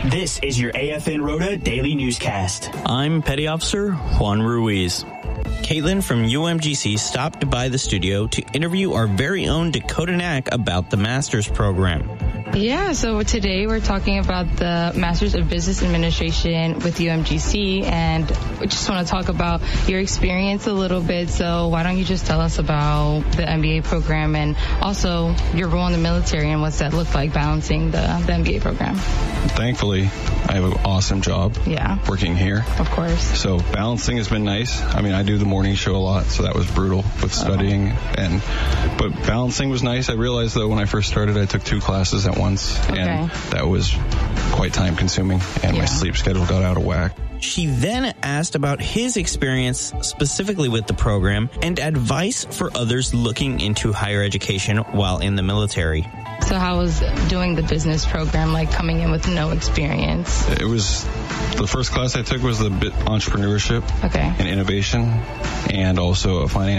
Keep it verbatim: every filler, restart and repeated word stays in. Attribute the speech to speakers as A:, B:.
A: This is your A F N Rota Daily Newscast.
B: I'm Petty Officer Juan Ruiz. Caitlin from U M G C stopped by the studio to interview our very own Dakota Knack about the Master's program.
C: Yeah, so today we're talking about the Masters of Business Administration with U M G C, and we just want to talk about your experience a little bit. So why don't you just tell us about the M B A program and also your role in the military and what's that look like balancing the, the M B A program?
D: Thankfully, I have an awesome job
C: yeah.
D: working here.
C: Of course.
D: So balancing has been nice. I mean, I do the morning show a lot, so that was brutal with studying. Oh. and But balancing was nice. I realized, though, when I first started, I took two classes at once,
C: okay.
D: and that was quite time-consuming, and
C: yeah.
D: my sleep schedule got out of whack.
B: She then asked about his experience specifically with the program and advice for others looking into higher education while in the military.
C: So how was doing the business program, like coming in with no experience?
D: It was, the first class I took was the entrepreneurship
C: okay.
D: and innovation, and also a finance